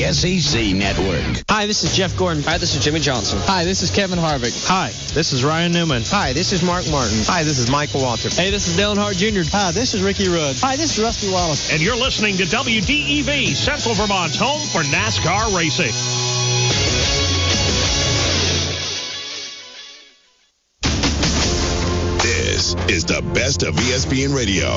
SEC Network. Hi, this is Jeff Gordon. Hi, this is Jimmy Johnson. Hi, this is Kevin Harvick. Hi, this is Ryan Newman. Hi, this is Mark Martin. Hi, this is Michael Waltrip. Hey, this is Dale Hart Jr. Hi, this is Ricky Rudd. Hi, this is Rusty Wallace. And you're listening to WDEV, Central Vermont's home for NASCAR racing. This is the best of ESPN Radio.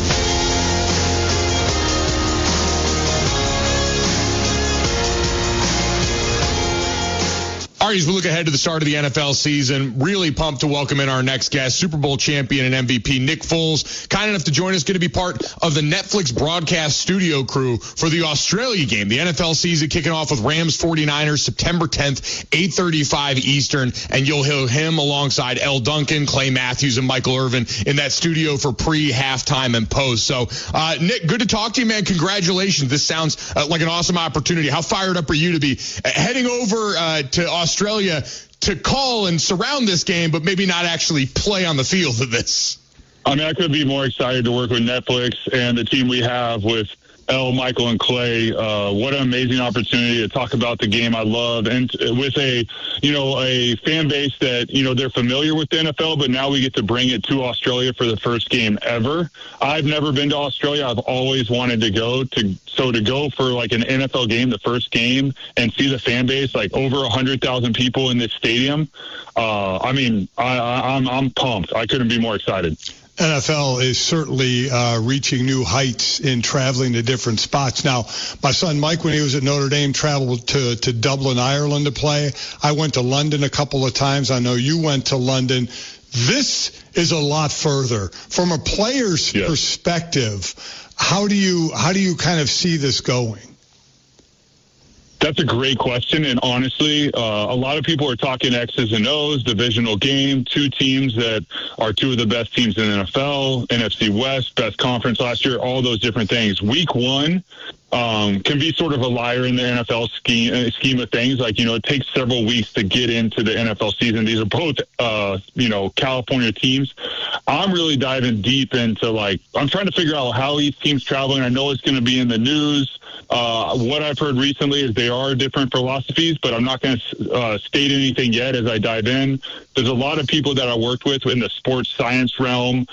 All right, as we look ahead to the start of the NFL season, really pumped to welcome in our next guest, Super Bowl champion and MVP Nick Foles, kind enough to join us, going to be part of the Netflix broadcast studio crew for the Australia game. The NFL season kicking off with Rams 49ers September 10th, 8:35 Eastern, and you'll hear him alongside Elle Duncan, Clay Matthews, and Michael Irvin in that studio for pre, halftime, and post. So, Nick, good to talk to you, man. Congratulations. This sounds like an awesome opportunity. How fired up are you to be heading over to Australia to call and surround this game, but maybe not actually play on the field of this? I mean, I couldn't be more excited to work with Netflix and the team we have with Elle, Michael, and Clay. What an amazing opportunity to talk about the game I love, and with a fan base that, they're familiar with the NFL, but now we get to bring it to Australia for the first game ever. I've never been to Australia. I've always wanted to go to go for like an NFL game, the first game, and see the fan base, like over 100,000 people in this stadium. I'm pumped. I couldn't be more excited. NFL is certainly reaching new heights in traveling to different spots. Now, my son Mike, when he was at Notre Dame, traveled to Dublin, Ireland to play. I went to London a couple of times. I know you went to London. This is a lot further. From a player's perspective, how do you kind of see this going? That's a great question, and honestly, a lot of people are talking X's and O's, divisional game, two teams that are two of the best teams in the NFL, NFC West, best conference last year, all those different things. Week one can be sort of a liar in the NFL scheme of things. Like, it takes several weeks to get into the NFL season. These are both, California teams. I'm really diving deep into, I'm trying to figure out how each team's traveling. I know it's going to be in the news. What I've heard recently is they are different philosophies, but I'm not going to state anything yet as I dive in. There's a lot of people that I worked with in the sports science realm,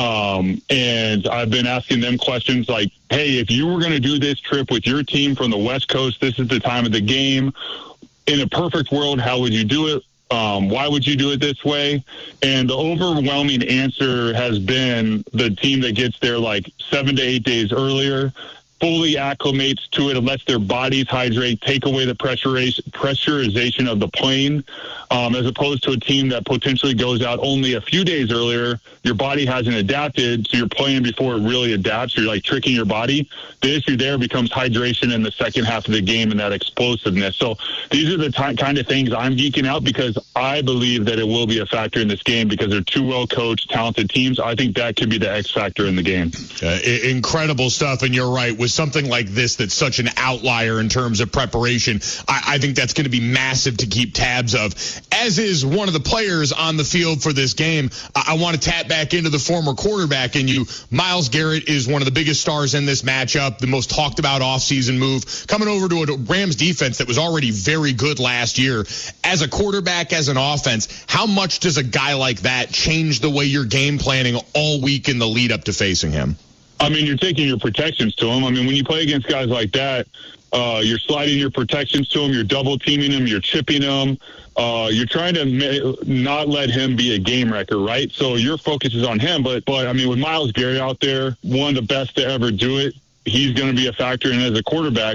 and I've been asking them questions like, hey, if you were going to do this trip with your team from the West Coast, this is the time of the game. In a perfect world, how would you do it? Why would you do it this way? And the overwhelming answer has been the team that gets there 7 to 8 days earlier, fully acclimates to it and lets their bodies hydrate, take away the pressurization of the plane, as opposed to a team that potentially goes out only a few days earlier. Your body hasn't adapted, so you're playing before it really adapts. You're tricking your body. The issue there becomes hydration in the second half of the game and that explosiveness. So these are the kind of things I'm geeking out, because I believe that it will be a factor in this game because they're two well-coached, talented teams. I think that could be the X factor in the game. Incredible stuff, and you're right. With something like this that's such an outlier in terms of preparation, I think that's going to be massive to keep tabs of, as is one of the players on the field for this game. I want to tap back into the former quarterback in you. Myles Garrett is one of the biggest stars in this matchup, the most talked about offseason move, coming over to a Rams defense that was already very good last year. As a quarterback, as an offense, how much does a guy like that change the way you're game planning all week in the lead up to facing him? I mean, you're taking your protections to him. I mean, when you play against guys like that, you're sliding your protections to him, you're double teaming him, you're chipping him. You're trying to not let him be a game wrecker, right? So your focus is on him. But I mean, with Myles Garrett out there, one of the best to ever do it, he's going to be a factor. And as a quarterback,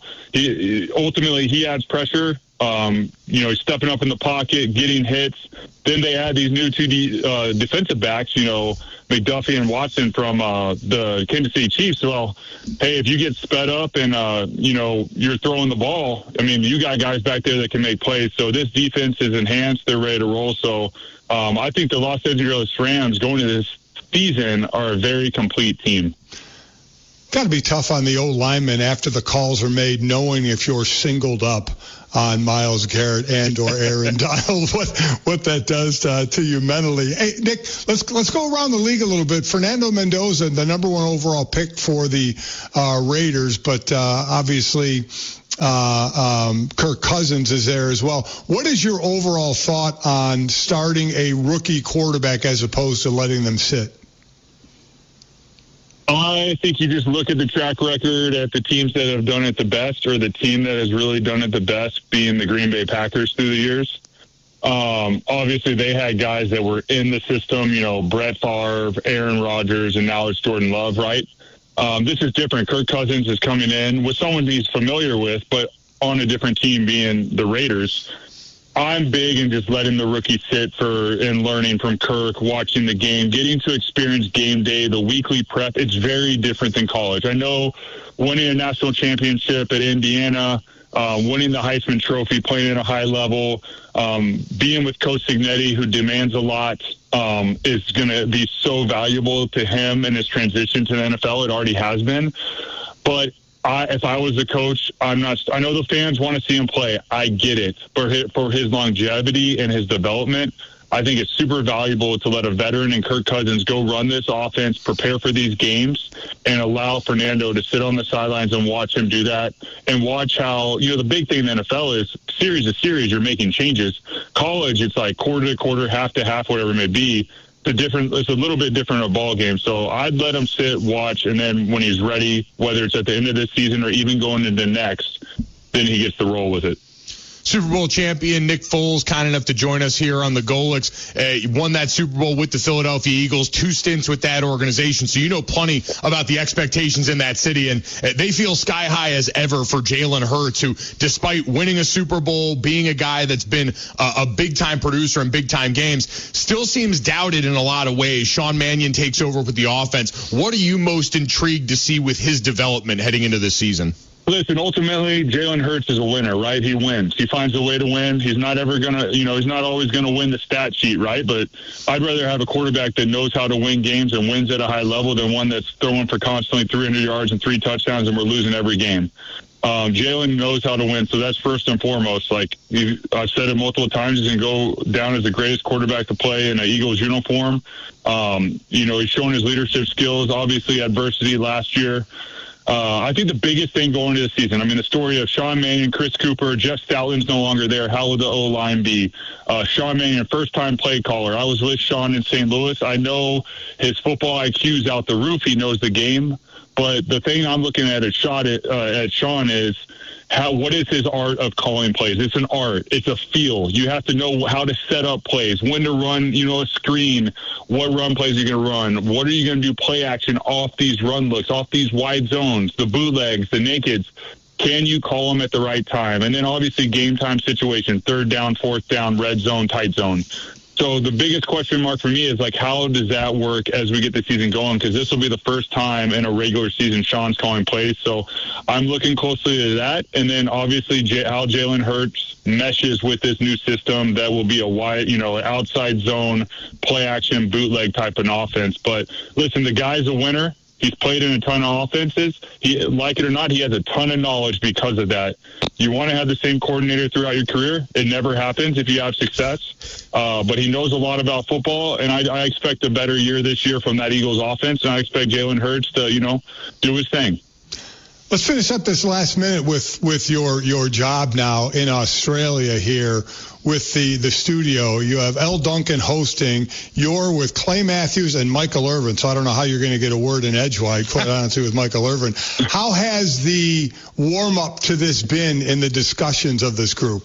he adds pressure. He's stepping up in the pocket, getting hits. Then they add these new two defensive backs, McDuffie and Watson from the Kansas City Chiefs. Well, hey, if you get sped up and, you're throwing the ball, I mean, you got guys back there that can make plays. So this defense is enhanced. They're ready to roll. So I think the Los Angeles Rams going to this season are a very complete team. Got to be tough on the old linemen after the calls are made, knowing if you're singled up on Myles Garrett and or Aaron Donald, what that does to you mentally. Hey, Nick, let's go around the league a little bit. Fernando Mendoza, the number one overall pick for the Raiders, but obviously Kirk Cousins is there as well. What is your overall thought on starting a rookie quarterback as opposed to letting them sit? I think you just look at the track record at the teams that have done it the best, or the team that has really done it the best being the Green Bay Packers through the years. Obviously, they had guys that were in the system, Brett Favre, Aaron Rodgers, and now it's Jordan Love, right? This is different. Kirk Cousins is coming in with someone he's familiar with, but on a different team being the Raiders. I'm big in just letting the rookie sit and learning from Kirk, watching the game, getting to experience game day, the weekly prep. It's very different than college. I know winning a national championship at Indiana, winning the Heisman Trophy, playing at a high level, being with Coach Cignetti, who demands a lot, is going to be so valuable to him in his transition to the NFL. It already has been. But if I was the coach, I know the fans want to see him play. I get it. For his longevity and his development, I think it's super valuable to let a veteran and Kirk Cousins go run this offense, prepare for these games, and allow Fernando to sit on the sidelines and watch him do that, and watch how, the big thing in the NFL is series to series, you're making changes. College, it's like quarter to quarter, half to half, whatever it may be. It's a little bit different of a ball game. So I'd let him sit, watch, and then when he's ready, whether it's at the end of this season or even going into next, then he gets to roll with it. Super Bowl champion Nick Foles, kind enough to join us here on the Golix. Won that Super Bowl with the Philadelphia Eagles, 2 stints with that organization. So you know plenty about the expectations in that city. And they feel sky high as ever for Jalen Hurts, who, despite winning a Super Bowl, being a guy that's been a big-time producer in big-time games, still seems doubted in a lot of ways. Sean Mannion takes over with the offense. What are you most intrigued to see with his development heading into this season? Listen, ultimately, Jalen Hurts is a winner, right? He wins. He finds a way to win. He's not ever going to, he's not always going to win the stat sheet, right? But I'd rather have a quarterback that knows how to win games and wins at a high level than one that's throwing for constantly 300 yards and 3 touchdowns and we're losing every game. Jalen knows how to win, so that's first and foremost. Like I've said it multiple times, he's going to go down as the greatest quarterback to play in an Eagles uniform. He's shown his leadership skills, obviously adversity last year. I think the biggest thing going into the season, the story of Sean Mannion, Chris Cooper, Jeff Stoutland's no longer there. How will the O-line be? Sean Mannion, first-time play caller. I was with Sean in St. Louis. I know his football IQ's out the roof. He knows the game. But the thing I'm looking at Sean is what is his art of calling plays? It's an art. It's a feel. You have to know how to set up plays, when to run, a screen, what run plays you're going to run, what are you going to do play action off these run looks, off these wide zones, the bootlegs, the nakeds. Can you call them at the right time? And then obviously game time situation, 3rd down, 4th down, red zone, tight zone. So the biggest question mark for me is how does that work as we get the season going? Because this will be the first time in a regular season Sean's calling plays. So I'm looking closely to that. And then obviously how Jalen Hurts meshes with this new system that will be a wide, outside zone, play action, bootleg type of offense. But listen, the guy's a winner. He's played in a ton of offenses. Like it or not, he has a ton of knowledge because of that. You want to have the same coordinator throughout your career. It never happens if you have success. But he knows a lot about football, and I expect a better year this year from that Eagles offense, and I expect Jalen Hurts to, do his thing. Let's finish up this last minute with your job now in Australia here with the studio. You have Elle Duncan hosting. You're with Clay Matthews and Michael Irvin, so I don't know how you're going to get a word in edgewise, quite honestly, with Michael Irvin. How has the warm-up to this been in the discussions of this group?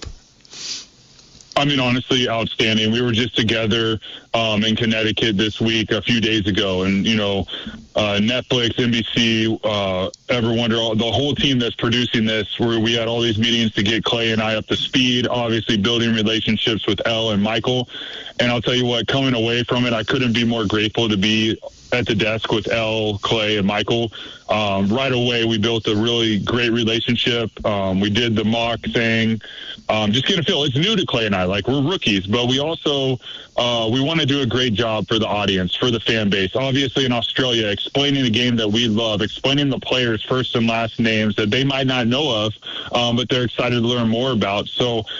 Honestly, outstanding. We were just together in Connecticut this week, a few days ago, and, Netflix, NBC, Everwonder, the whole team that's producing this, where we had all these meetings to get Clay and I up to speed, obviously building relationships with Elle and Michael. And I'll tell you what, coming away from it, I couldn't be more grateful to be at the desk with Elle, Clay, and Michael. Right away, we built a really great relationship. We did the mock thing. Just get a feel. It's new to Clay and I. We're rookies, but we also we want to do a great job for the audience, for the fan base. Obviously, in Australia, explaining the game that we love, explaining the players' first and last names that they might not know of, but they're excited to learn more about. So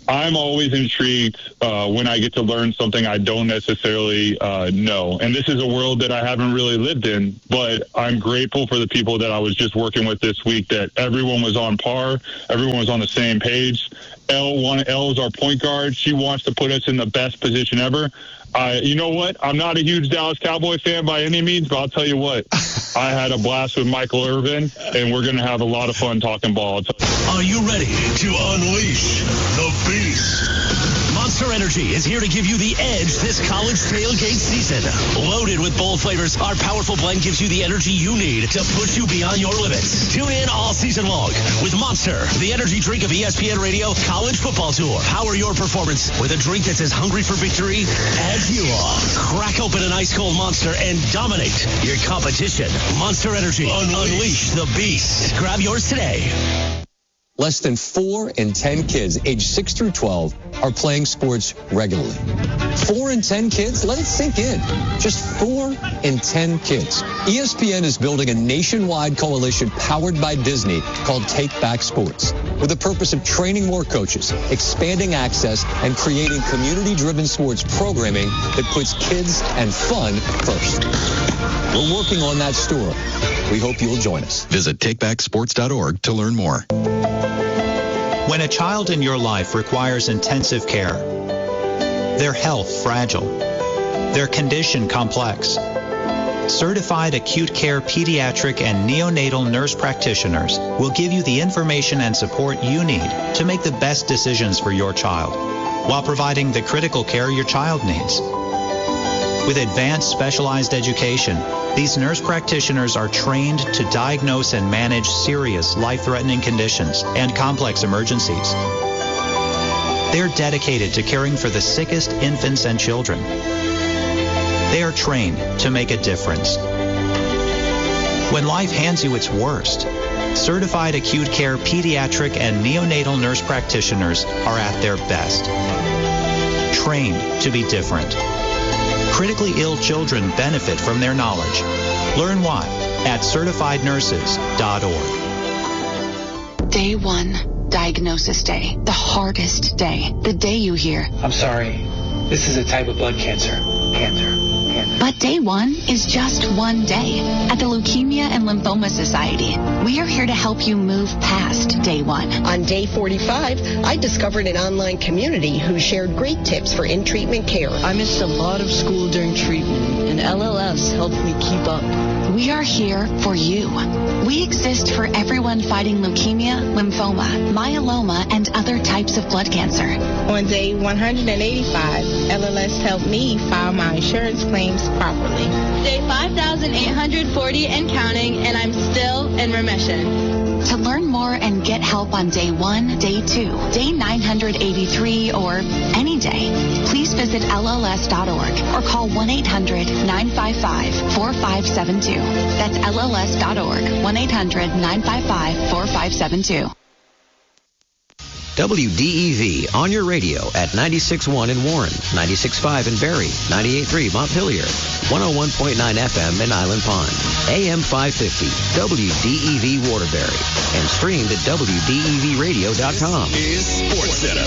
I'm always intrigued when I get to learn something I don't necessarily know. And this is a world that I haven't really lived in, but I'm grateful for the people that I was just working with this week, that everyone was on par. Everyone was on the same page. Elle is our point guard. She wants to put us in the best position ever. You know what? I'm not a huge Dallas Cowboy fan by any means, but I'll tell you what. I had a blast with Michael Irvin, and we're going to have a lot of fun talking ball. Are you ready to unleash the beast? Monster Energy is here to give you the edge this college tailgate season. Loaded with bold flavors, our powerful blend gives you the energy you need to push you beyond your limits. Tune in all season long with Monster, the energy drink of ESPN Radio College Football Tour. Power your performance with a drink that's as hungry for victory as you are. Crack open an ice-cold Monster and dominate your competition. Monster Energy. Unleash the beast. Grab yours today. Less than 4 in 10 kids aged 6 through 12 are playing sports regularly. 4 in 10 kids? Let it sink in. Just 4 in 10 kids. ESPN is building a nationwide coalition powered by Disney called Take Back Sports, with the purpose of training more coaches, expanding access, and creating community-driven sports programming that puts kids and fun first. We're working on that story. We hope you'll join us. Visit takebacksports.org to learn more. When a child in your life requires intensive care, their health fragile, their condition complex, certified acute care pediatric and neonatal nurse practitioners will give you the information and support you need to make the best decisions for your child while providing the critical care your child needs. With advanced specialized education, these nurse practitioners are trained to diagnose and manage serious life-threatening conditions and complex emergencies. They're dedicated to caring for the sickest infants and children. They are trained to make a difference. When life hands you its worst, certified acute care pediatric and neonatal nurse practitioners are at their best. Trained to be different. Critically ill children benefit from their knowledge. Learn why at certifiednurses.org. Day 1, diagnosis day. The hardest day. The day you hear, I'm sorry, this is a type of blood cancer. But day 1 is just one day. At the Leukemia and Lymphoma Society, we are here to help you move past day 1. On day 45, I discovered an online community who shared great tips for in-treatment care. I missed a lot of school during treatment, and LLS helped me keep up. We are here for you. We exist for everyone fighting leukemia, lymphoma, myeloma, and other types of blood cancer. On day 185, LLS helped me file my insurance claims properly. Day 5,840 and counting, and I'm still in remission. To learn more and get help on day 1, day 2, day 983, or any day, please visit LLS.org or call 1-800-955-4572. That's LLS.org, 1-800-955-4572. WDEV on your radio at 96.1 in Warren, 96.5 in Barrie, 98.3 Montpelier, 101.9 FM in Island Pond, AM 550, WDEV Waterbury, and streamed at WDEVradio.com. Sports Center.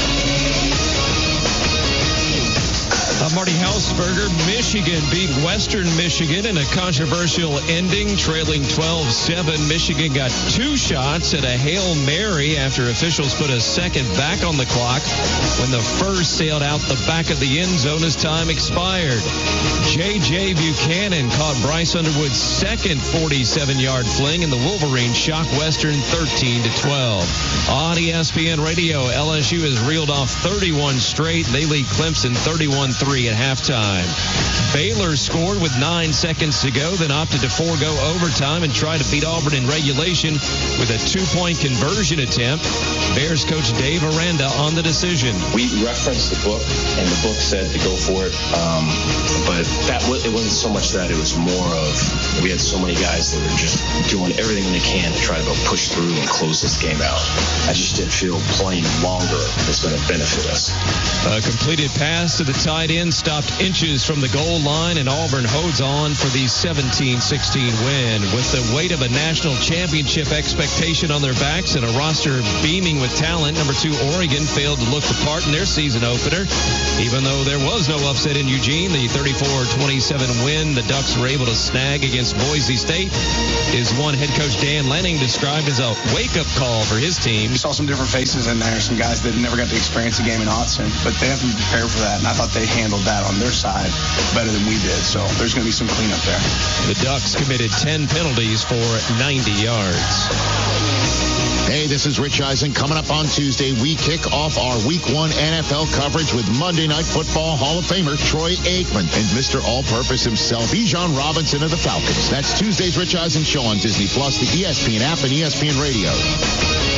I'm Marty Hausberger. Michigan beat Western Michigan in a controversial ending, trailing 12-7. Michigan got 2 shots at a Hail Mary after officials put a second back on the clock when the first sailed out the back of the end zone as time expired. J.J. Buchanan caught Bryce Underwood's second 47-yard fling, and the Wolverines shocked Western 13-12. On ESPN Radio, LSU has reeled off 31 straight. They lead Clemson 31-3 at halftime. Baylor scored with 9 seconds to go, then opted to forego overtime and try to beat Auburn in regulation with a 2-point conversion attempt. Bears coach Dave Aranda on the decision. We referenced the book, and the book said to go for it, but it wasn't so much that. It was more of we had so many guys that were just doing everything they can to try to go push through and close this game out. I just didn't feel playing longer was going to benefit us. A completed pass to the tight end stopped inches from the goal line, and Auburn holds on for the 17-16 win. With the weight of a national championship expectation on their backs and a roster beaming with with talent. Number 2, Oregon failed to look the part in their season opener. Even though there was no upset in Eugene, the 34-27 win the Ducks were able to snag against Boise State is one head coach Dan Lanning described as a wake-up call for his team. We saw some different faces in there, some guys that never got to experience the game in Autzen, but they have to be prepared for that, and I thought they handled that on their side better than we did, so there's going to be some cleanup there. The Ducks committed 10 penalties for 90 yards. Hey, this is Rich Eisen. Coming up on Tuesday, we kick off our Week 1 NFL coverage with Monday Night Football Hall of Famer Troy Aikman and Mr. All-Purpose himself, Bijan Robinson of the Falcons. That's Tuesday's Rich Eisen Show on Disney+, the ESPN app, and ESPN Radio.